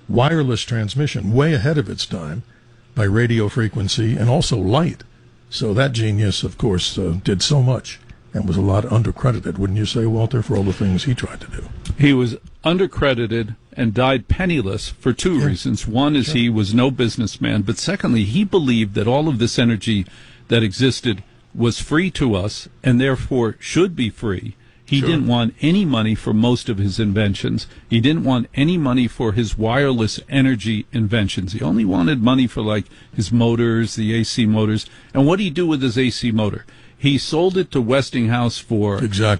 wireless transmission way ahead of its time by radio frequency and also light. So that genius, of course, did so much and was a lot undercredited, wouldn't you say, Walter, for all the things he tried to do? He was undercredited and died penniless for two reasons. One is he was no businessman, but secondly, he believed that all of this energy that existed was free to us and therefore should be free. He didn't want any money for most of his inventions. He didn't want any money for his wireless energy inventions. He only wanted money for, like, his motors, the AC motors. And what did he do with his AC motor? He sold it to Westinghouse for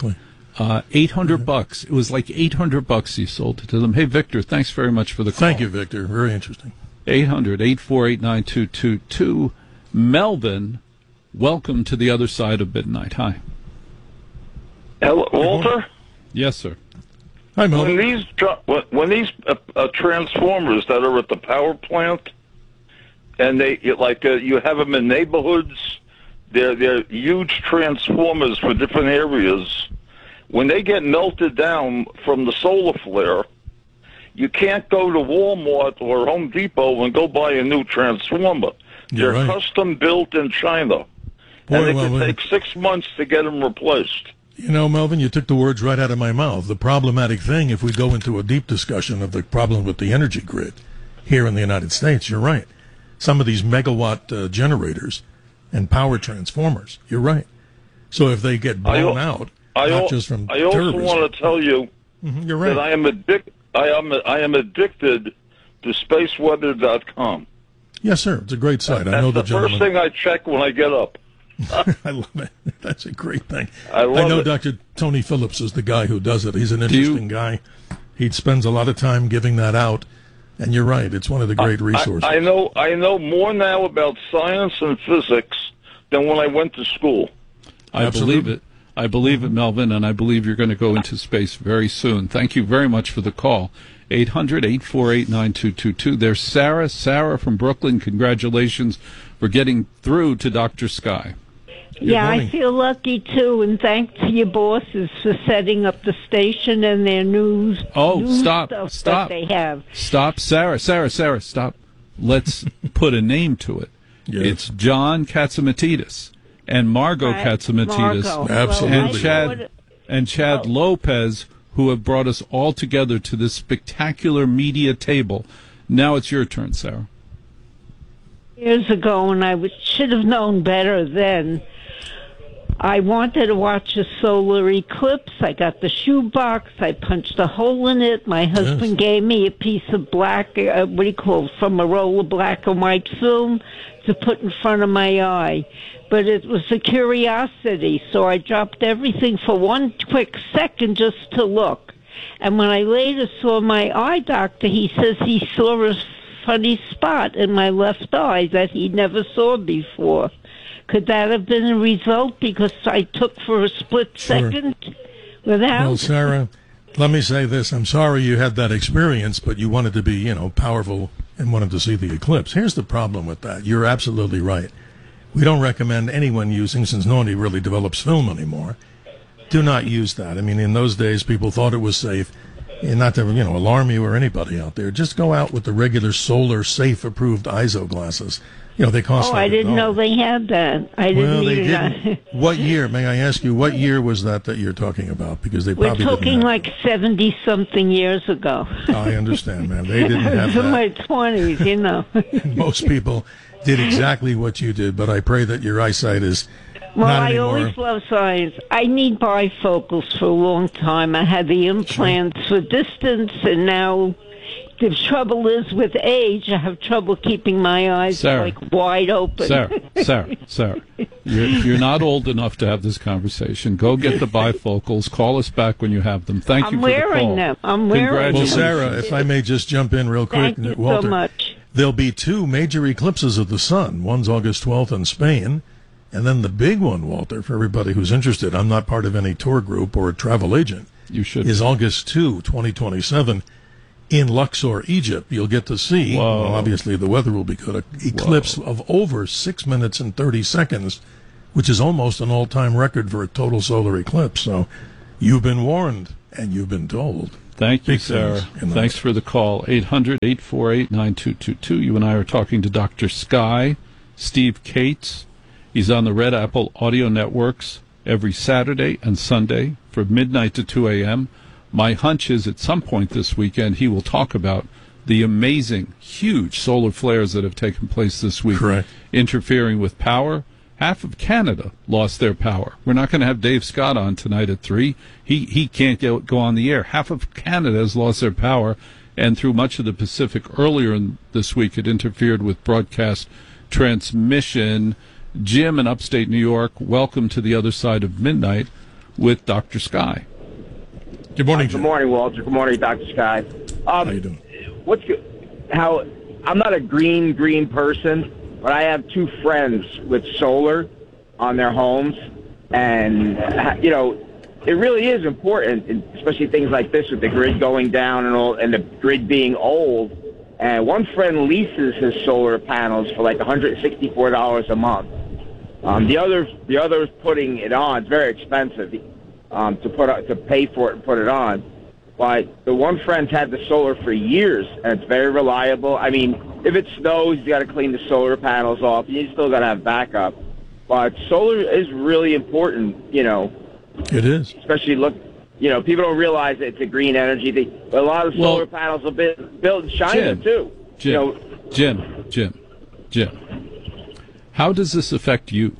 $800. It was like $800 he sold it to them. Hey, Victor, thanks very much for the call. Thank you, Victor. Very interesting. 800-848-9222. Melvin, welcome to the other side of midnight. Hi. Hello, Walter? Yes, sir. Hi, Melvin. When these transformers that are at the power plant, and you have them in neighborhoods, they're huge transformers for different areas. When they get melted down from the solar flare, you can't go to Walmart or Home Depot and go buy a new transformer. You're They're right. custom built in China, and it can take 6 months to get them replaced. You know, Melvin, you took the words right out of my mouth. The problematic thing, if we go into a deep discussion of the problem with the energy grid here in the United States, you're right. Some of these megawatt generators and power transformers, you're right. So if they get blown out, not just from I also terrorism. want to tell you You're right. that I am addicted to spaceweather.com. Yes, sir. It's a great site. I know the That's the first gentleman. thing I check when I get up. I love it. That's a great thing. I know it. Dr. Tony Phillips is the guy who does it. He's an interesting guy. He spends a lot of time giving that out. And you're right. It's one of the great resources. I know more now about science and physics than when I went to school. I believe it. I believe it, Melvin, and I believe you're going to go into space very soon. Thank you very much for the call. 800-848-9222. There's Sarah. Sarah from Brooklyn. Congratulations for getting through to Dr. Sky. Yeah, I feel lucky, too, and thanks to your bosses for setting up the station and their news Stop. that they have. Stop. Sarah, stop. Let's put a name to it. Yes. It's John Katzimatidis and Margot Katzimatidis Absolutely. and Chad Lopez, who have brought us all together to this spectacular media table. Now it's your turn, Sarah. Years ago, and I should have known better then, I wanted to watch a solar eclipse. I got the shoebox. I punched a hole in it. My husband gave me a piece of black, from a roll of black and white film to put in front of my eye. But it was a curiosity, so I dropped everything for one quick second just to look. And when I later saw my eye doctor, he says he saw a funny spot in my left eye that he never saw before. Could that have been a result because I took for a split second without? Well, Sarah, let me say this. I'm sorry you had that experience, but you wanted to be, powerful and wanted to see the eclipse. Here's the problem with that. You're absolutely right. We don't recommend anyone using, since nobody really develops film anymore, do not use that. I mean, in those days, people thought it was safe. And not to, alarm you or anybody out there. Just go out with the regular solar safe approved ISO glasses. They cost. Oh, I didn't know they had that. I didn't they even didn't. What year? May I ask you what year was that you're talking about? Because they We're probably talking didn't like 70-something years ago. I understand, man. They didn't have I was that. in my 20s, Most people did exactly what you did, but I pray that your eyesight is. Well, not I anymore. always love science. I need bifocals for a long time. I had the implants for distance, and now the trouble is with age, I have trouble keeping my eyes wide open. Sarah, you're not old enough to have this conversation. Go get the bifocals. Call us back when you have them. Thank you for the call. I'm wearing them. I'm wearing them. Well, Sarah, if I may just jump in real quick, Thank you Walter, so much. There'll be two major eclipses of the sun. One's August 12th in Spain. And then the big one, Walter, for everybody who's interested, I'm not part of any tour group or a travel agent. You should. Is August 2, 2027 in Luxor, Egypt. You'll get to see, well, obviously the weather will be good, an eclipse of over 6 minutes and 30 seconds, which is almost an all-time record for a total solar eclipse. So you've been warned and you've been told. Thank you, Big Sarah. things in Thanks life. for the call. 800-848-9222. You and I are talking to Dr. Sky, Steve Cates. He's on the Red Apple Audio Networks every Saturday and Sunday from midnight to 2 a.m. My hunch is at some point this weekend he will talk about the amazing, huge solar flares that have taken place this week. Correct. Interfering with power. Half of Canada lost their power. We're not going to have Dave Scott on tonight at 3. He can't go on the air. Half of Canada has lost their power, and through much of the Pacific earlier this week, it interfered with broadcast transmission. Jim in upstate New York, welcome to the other side of midnight with Dr. Sky. Good morning, Good Jim. morning, Walter. Good morning, Dr. Sky. How you doing? What's good? How I'm not a green person, but I have two friends with solar on their homes, and it really is important, especially things like this with the grid going down and the grid being old. And one friend leases his solar panels for like $164 a month. The other's putting it on. It's very expensive to pay for it and put it on. But the one friend's had the solar for years, and it's very reliable. I mean, if it snows, you got to clean the solar panels off. You still got to have backup. But solar is really important, It is. especially people don't realize that it's a green energy thing. But a lot of solar panels are built in China, too. Jim, how does this affect you?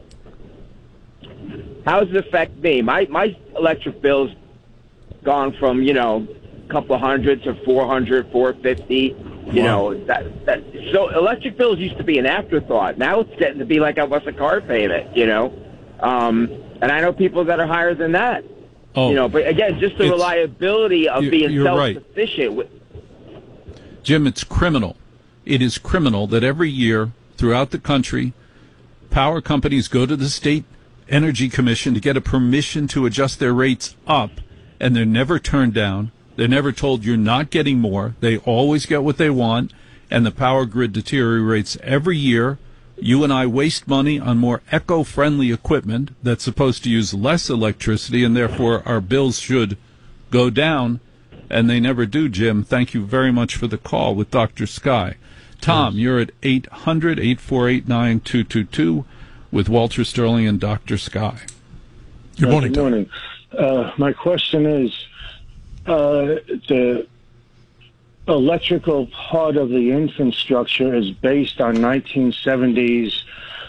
How does it affect me? My electric bill's gone from, a couple of hundred to 400, 450. Wow. So electric bills used to be an afterthought. Now it's getting to be like almost a car payment, And I know people that are higher than that. Oh, But again, just the reliability of being you're right. self-sufficient. Jim, it's criminal. It is criminal that every year throughout the country, power companies go to the State Energy Commission to get a permission to adjust their rates up, and they're never turned down. They're never told you're not getting more. They always get what they want, and the power grid deteriorates every year. You and I waste money on more eco-friendly equipment that's supposed to use less electricity, and therefore our bills should go down, and they never do, Jim. Thank you very much for the call with Dr. Sky. Tom, you're at 800-848-9222 with Walter Sterling and Dr. Sky. Good morning, Good Tom. morning. My question is, the electrical part of the infrastructure is based on 1970s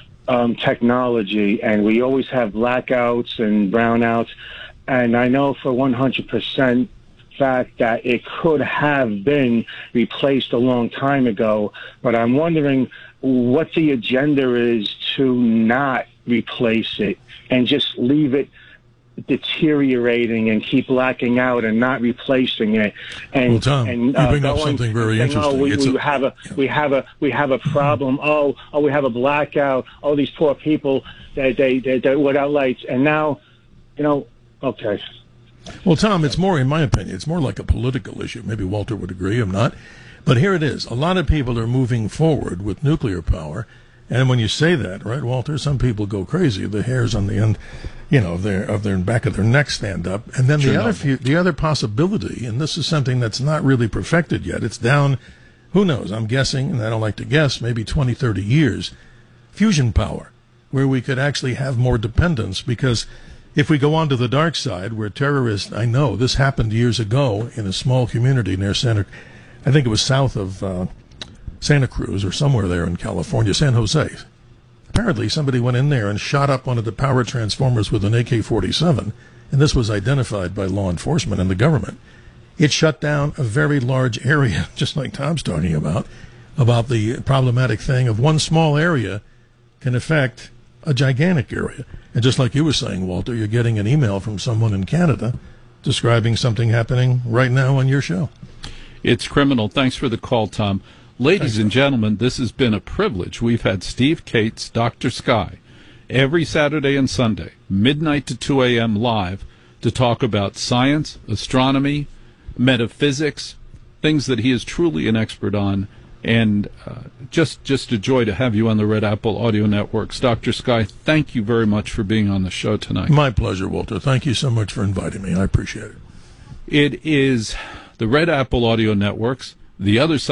technology, and we always have blackouts and brownouts. And I know for 100% fact that it could have been replaced a long time ago, but I'm wondering what the agenda is to not replace it and just leave it deteriorating and keep blacking out and not replacing it. And, Well, Tom, you bring up something very interesting. We have a problem. We have a blackout. Oh, these poor people, they're without lights. And now, okay. Well, Tom, it's more, in my opinion, it's more like a political issue. Maybe Walter would agree, I'm not. But here it is. A lot of people are moving forward with nuclear power. And when you say that, right, Walter, some people go crazy. The hairs on the end, of their back of their neck stand up. And then the other possibility, and this is something that's not really perfected yet. It's down, who knows, I'm guessing, and I don't like to guess, maybe 20, 30 years, fusion power, where we could actually have more dependence. Because if we go on to the dark side, where terrorists, I know this happened years ago in a small community near I think it was south of Santa Cruz or somewhere there in California, San Jose. Apparently somebody went in there and shot up one of the power transformers with an AK-47, and this was identified by law enforcement and the government. It shut down a very large area, just like Tom's talking about the problematic thing of one small area can affect a gigantic area. And just like you were saying, Walter, you're getting an email from someone in Canada describing something happening right now on your show. It's criminal. Thanks for the call, Tom. Ladies and gentlemen, this has been a privilege. We've had Steve Cates, Dr. Sky, every Saturday and Sunday, midnight to 2 a.m. live, to talk about science, astronomy, metaphysics, things that he is truly an expert on. And just a joy to have you on the Red Apple Audio Networks. Dr. Sky, thank you very much for being on the show tonight. My pleasure, Walter. Thank you so much for inviting me. I appreciate it. It is the Red Apple Audio Networks, the other side.